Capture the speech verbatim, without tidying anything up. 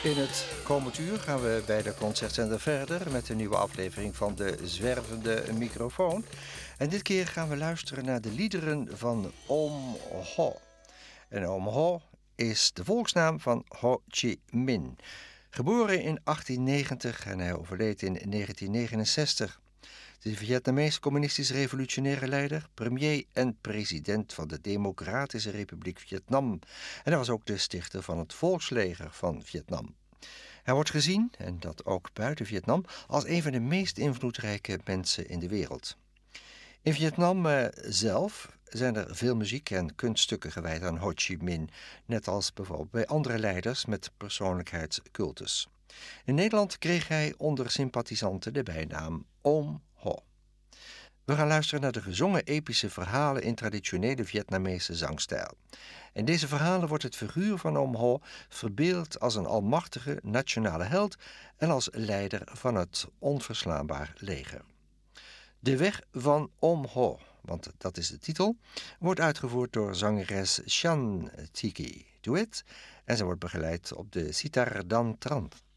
In het komend uur gaan we bij de Concertzender verder met een nieuwe aflevering van de Zwervende Microfoon. En dit keer gaan we luisteren naar de liederen van Oom Ho. En Oom Ho is de volksnaam van Ho Chi Minh. Geboren in achttien negentig en hij overleed in negentien negenenzestig. De Vietnamese communistische revolutionaire leider, premier en president van de Democratische Republiek Vietnam. En hij was ook de stichter van het volksleger van Vietnam. Hij wordt gezien, en dat ook buiten Vietnam, als een van de meest invloedrijke mensen in de wereld. In Vietnam eh, zelf zijn er veel muziek en kunststukken gewijd aan Ho Chi Minh, net als bijvoorbeeld bij andere leiders met persoonlijkheidscultus. In Nederland kreeg hij onder sympathisanten de bijnaam Oom Ho. We gaan luisteren naar de gezongen epische verhalen in traditionele Vietnamese zangstijl. In deze verhalen wordt het figuur van Oom Ho verbeeld als een almachtige nationale held en als leider van het onverslaanbaar leger. De weg van Oom Ho, want dat is de titel, wordt uitgevoerd door zangeres Chan Tiki Duet en ze wordt begeleid op de sitar Dan Tran.